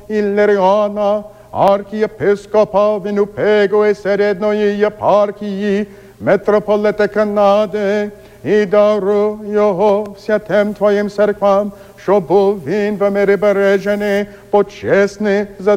Іллеріона, архієпископа Вінупегої середної єпархії, митрополита Канади, і даруй його святим Твоїм церквам, щоб був він в мирі бережений, почесний,